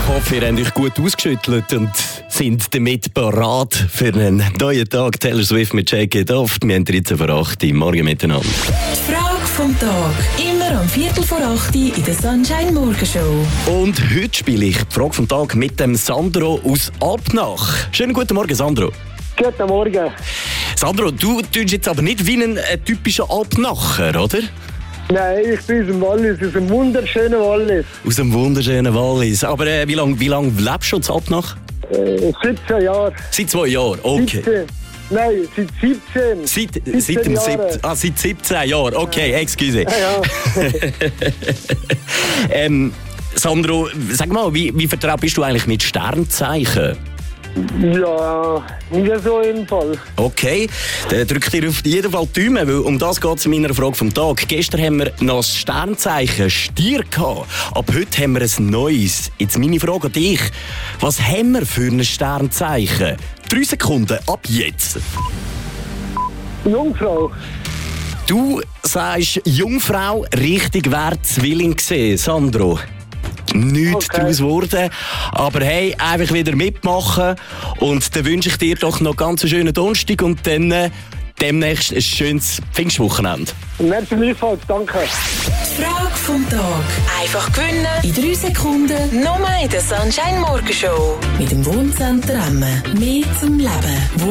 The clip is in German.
Ich hoffe, ihr habt euch gut ausgeschüttelt und sind damit bereit für einen neuen Tag. Taylor Swift mit Shake It Off. Wir haben 13 vor 8 Uhr. Morgen miteinander. Die Frage vom Tag. Immer am 7:45 in der Sunshine Morgenshow. Und heute spiele ich die Frage vom Tag mit dem Sandro aus Alpnach. Schönen guten Morgen, Sandro. Guten Morgen. Sandro, du tust jetzt aber nicht wie ein typischer Alpnacher, oder? Nein, ich bin aus dem Wallis, aus dem wunderschönen Wallis. Aus dem wunderschönen Wallis. Aber wie lange lebst du schon in Alpnach? 17 Jahre. Seit 2 Jahren, okay. 17. Nein, seit 17. Seit 17 Jahren, okay, excuse. Ja. Sandro, sag mal, wie vertraut bist du eigentlich mit Sternzeichen? Ja, nicht so im Fall. Okay, dann drück dir auf jeden Fall die Daumen, weil um das geht es in meiner Frage vom Tag. Gestern haben wir noch das Sternzeichen Stier gehabt. Ab heute haben wir ein neues. Jetzt meine Frage an dich. Was haben wir für ein Sternzeichen? 3 Sekunden ab jetzt. Jungfrau. Du sagst Jungfrau, richtig wäre Zwilling gesehen, Sandro. Nichts daraus geworden. Aber hey, einfach wieder mitmachen. Und dann wünsche ich dir doch noch ganz einen schönen Donnerstag und dann demnächst ein schönes Pfingstwochenende. Merci gleichfalls, danke. Die Frage vom Tag. Einfach gewinnen in 3 Sekunden. Nur in der Sunshine Morgenshow. Mit dem Wohncenter Emmen. Mehr zum Leben.